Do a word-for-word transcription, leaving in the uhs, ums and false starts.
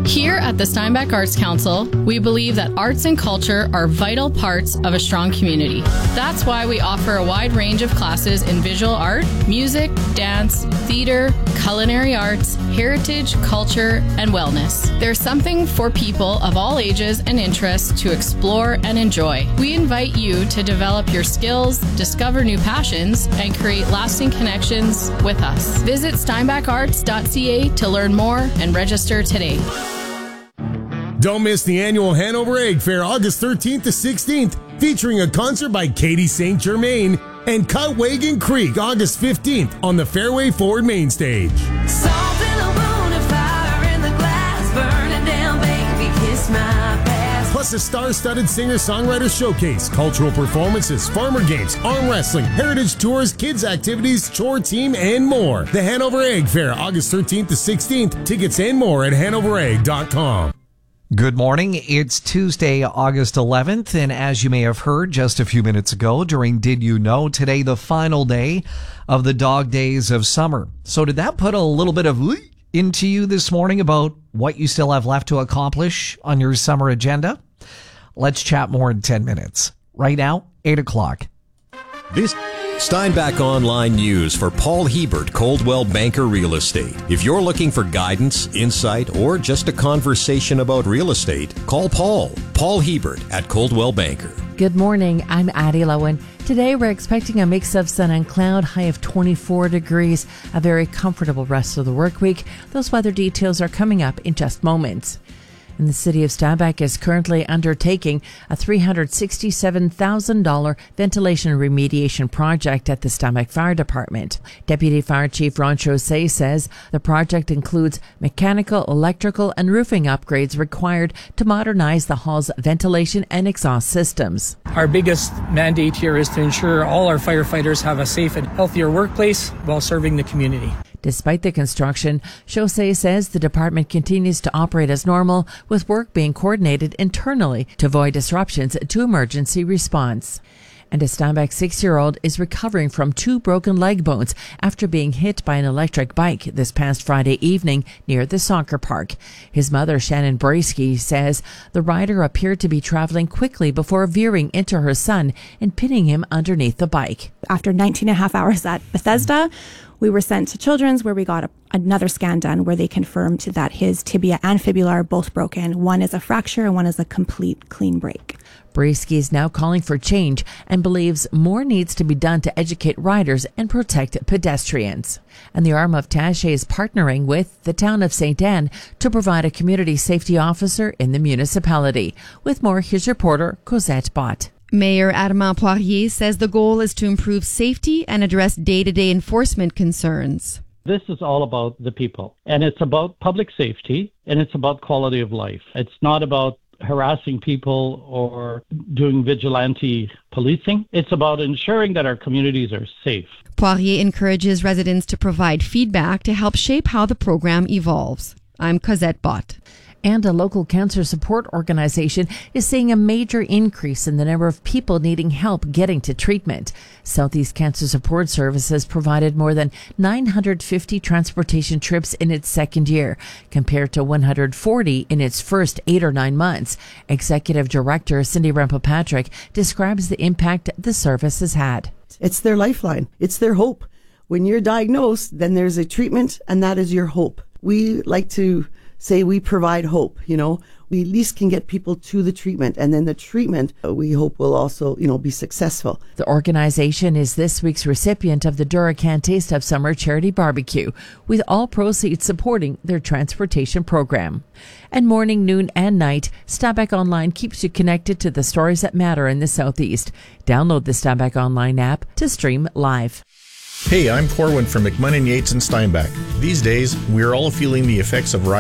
Here at the Steinbach Arts Council, we believe that arts and culture are vital parts of a strong community. That's why we offer a wide range of classes in visual art, music, dance, theater, culinary arts, heritage, culture, and wellness. There's something for people of all ages and interests to explore and enjoy. We invite you to develop your skills, discover new passions, and create lasting connections with us. Visit steinbach arts dot c a to learn more and register today. Don't miss the annual Hanover Egg Fair August thirteenth to sixteenth, featuring a concert by Katie Saint Germain and Cutwagon Creek August fifteenth on the Fairway Forward main stage. Salt in a wound of fire in the glass, burning down, baby, kiss my past. Plus a star-studded singer-songwriter showcase, cultural performances, farmer games, arm wrestling, heritage tours, kids activities, chore team, and more. The Hanover Egg Fair August thirteenth to sixteenth. Tickets and more at hanover egg dot com. Good morning. It's Tuesday, August eleventh, and as you may have heard just a few minutes ago during Did You Know, today the final day of the dog days of summer. So did that put a little bit of into you this morning about what you still have left to accomplish on your summer agenda? Let's chat more in ten minutes. Right now, eight o'clock. This Steinbach Online News for Paul Hebert, Coldwell Banker Real Estate. If you're looking for guidance, insight, or just a conversation about real estate, call Paul. Paul Hebert at Coldwell Banker. Good morning. I'm Addie Lowen. Today we're expecting a mix of sun and cloud, high of twenty-four degrees, a very comfortable rest of the work week. Those weather details are coming up in just moments. And the city of Steinbach is currently undertaking a three hundred sixty-seven thousand dollars ventilation remediation project at the Steinbach Fire Department. Deputy Fire Chief Ron Chaussee says the project includes mechanical, electrical, and roofing upgrades required to modernize the hall's ventilation and exhaust systems. Our biggest mandate here is to ensure all our firefighters have a safe and healthier workplace while serving the community. Despite the construction, Chaussee says the department continues to operate as normal, with work being coordinated internally to avoid disruptions to emergency response. And a Steinbach six-year-old is recovering from two broken leg bones after being hit by an electric bike this past Friday evening near the soccer park. His mother, Shannon Brasky, says the rider appeared to be traveling quickly before veering into her son and pinning him underneath the bike. After nineteen and a half hours at Bethesda, we were sent to Children's, where we got a, another scan done where they confirmed that his tibia and fibula are both broken. One is a fracture and one is a complete clean break. Brasky is now calling for change and believes more needs to be done to educate riders and protect pedestrians. And the Arm of Taché is partnering with the town of Saint Anne to provide a community safety officer in the municipality. With more, here's reporter Cosette Bott. Mayor Armand Poirier says the goal is to improve safety and address day-to-day enforcement concerns. This is all about the people, and it's about public safety, and it's about quality of life. It's not about harassing people or doing vigilante policing. It's about ensuring that our communities are safe. Poirier encourages residents to provide feedback to help shape how the program evolves. I'm Cosette Bott. And a local cancer support organization is seeing a major increase in the number of people needing help getting to treatment. Southeast Cancer Support Services provided more than nine hundred fifty transportation trips in its second year, compared to one hundred forty in its first eight or nine months. Executive Director Cindy Rempel-Patrick describes the impact the service has had. It's their lifeline. It's their hope. When you're diagnosed, then there's a treatment, and that is your hope. We like to say we provide hope, you know. We at least can get people to the treatment, and then the treatment, uh, we hope, will also, you know, be successful. The organization is this week's recipient of the Duracan Taste of Summer Charity Barbecue, with all proceeds supporting their transportation program. And morning, noon, and night, Steinbach Online keeps you connected to the stories that matter in the Southeast. Download the Steinbach Online app to stream live. Hey, I'm Corwin from McMunnin Yates and Steinbach. These days, we're all feeling the effects of